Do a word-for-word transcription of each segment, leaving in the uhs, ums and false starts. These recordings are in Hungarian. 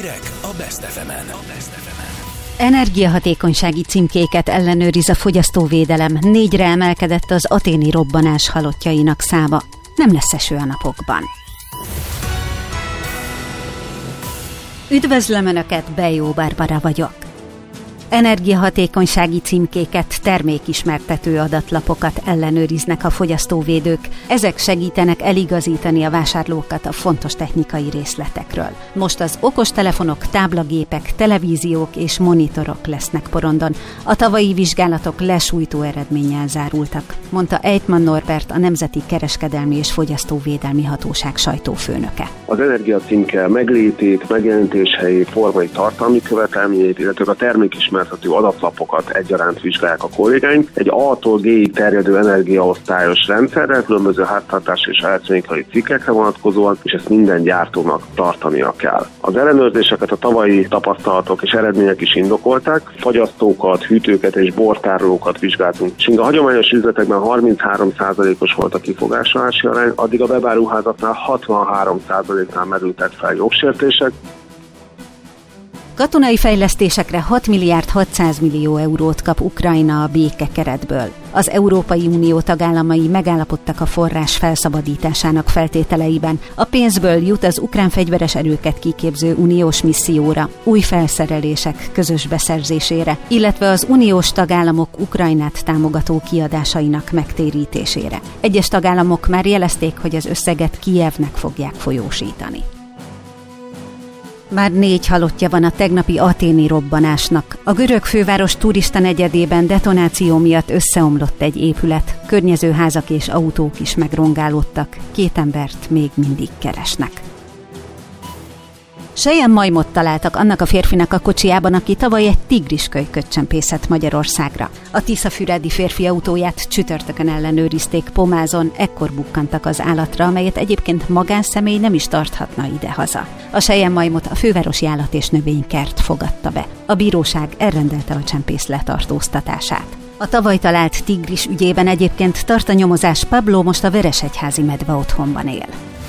Hírek a Best ef emen. Energiahatékonysági címkéket ellenőriz a fogyasztóvédelem. Négyre emelkedett az athéni robbanás halottjainak száma. Nem lesz eső a napokban. Üdvözlöm Önöket, Bejó Barbara vagyok. Energiahatékonysági címkéket, termékismertető adatlapokat ellenőriznek a fogyasztóvédők. Ezek segítenek eligazítani a vásárlókat a fontos technikai részletekről. Most az okostelefonok, táblagépek, televíziók és monitorok lesznek porondon. A tavalyi vizsgálatok lesújtó eredménnyel zárultak, mondta Ejtman Norbert, a Nemzeti Kereskedelmi és Fogyasztóvédelmi Hatóság sajtófőnöke. Az energiacímke meglétét, megjelenítéshelyét, formai tartalmi követelményeit, illetve a termékismertető adatlapokat egyaránt vizsgálják a kollégáink. Egy A-tól G-ig terjedő energiaosztályos rendszerrel, különböző háztartási és elektronikai cikkekre vonatkozóan, és ezt minden gyártónak tartania kell. Az ellenőrzéseket a tavalyi tapasztalatok és eredmények is indokolták. Fagyasztókat, hűtőket és bortárolókat vizsgáltunk. És a hagyományos üzletekben harminchárom százalékos volt a kifogásolási arány, addig a webáruházatnál hatvanhárom százaléknál merültek fel jogsértések. Katonai fejlesztésekre hat milliárd hatszáz millió eurót kap Ukrajna a békekeretből. Az Európai Unió tagállamai megállapodtak a forrás felszabadításának feltételeiben. A pénzből jut az ukrán fegyveres erőket kiképző uniós misszióra, új felszerelések közös beszerzésére, illetve az uniós tagállamok Ukrajnát támogató kiadásainak megtérítésére. Egyes tagállamok már jelezték, hogy az összeget Kijevnek fogják folyósítani. Már négy halottja van a tegnapi athéni robbanásnak. A görög főváros turista negyedében detonáció miatt összeomlott egy épület. Környező házak és autók is megrongálódtak. Két embert még mindig keresnek. Selyemmajmot találtak annak a férfinak a kocsijában, aki tavaly egy tigriskölyköt csempészett Magyarországra. A tiszafüredi férfi autóját csütörtökön ellenőrizték Pomázon, ekkor bukkantak az állatra, amelyet egyébként magánszemély nem is tarthatna ide-haza. A selyemmajmot a fővárosi állat- és növénykert fogadta be. A bíróság elrendelte a csempész letartóztatását. A tavaly talált tigris ügyében egyébként tart a nyomozás. Pablo most a Veresegyházi medve otthonban él.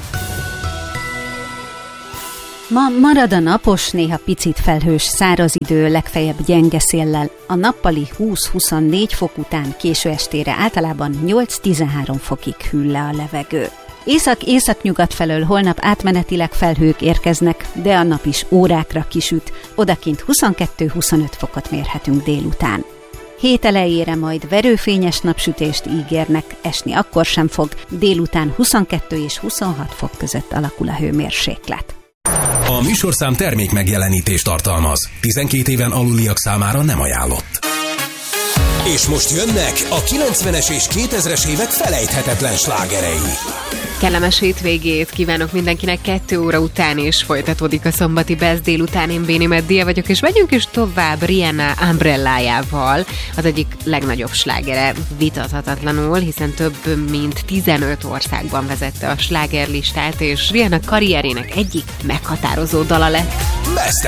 Ma marad a napos, néha picit felhős száraz idő, legfeljebb gyenge széllel. A nappali húsz-huszonnégy fok után késő estére általában nyolc-tizenhárom fokig hűl le a levegő. Észak-északnyugat felől holnap átmenetileg felhők érkeznek, de a nap is órákra kisüt. Odakint huszonkettő-huszonöt fokot mérhetünk délután. Hét elejére majd verőfényes napsütést ígérnek, esni akkor sem fog, délután huszonkettő és huszonhat fok között alakul a hőmérséklet. A műsorszám termék megjelenítést tartalmaz. tizenkét éven aluliak számára nem ajánlott. És most jönnek a kilencvenes és kétezres évek felejthetetlen slágerei. Kellemes hétvégét kívánok mindenkinek, kettő óra után is folytatódik a szombati Best délután. Én Béni Meddia vagyok, és megyünk is tovább Rihanna Umbrellájával, az egyik legnagyobb slágere vitathatatlanul, hiszen több mint tizenöt országban vezette a slágerlistát, és Rihanna karrierének egyik meghatározó dala lett. Best